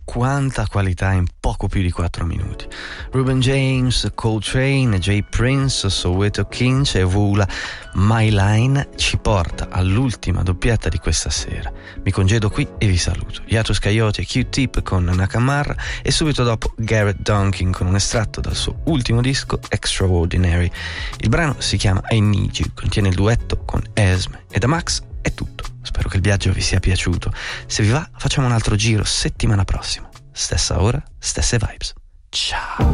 quanta qualità in poco più di 4 minuti. Ruben James, Coltrane, Jay Prince, Soweto Kinch e Vula. My Line ci porta all'ultima doppietta di questa sera. Mi congedo qui e vi saluto. Yatus Coyote e Q-Tip con Nakamura e subito dopo Garrett Duncan con un estratto dal suo ultimo disco Extraordinary. Il brano si chiama I Need You, contiene il duetto con Esme e da Max è tutto. Spero che il viaggio vi sia piaciuto. Se vi va, facciamo un altro giro settimana prossima. Stessa ora, stesse vibes. Ciao.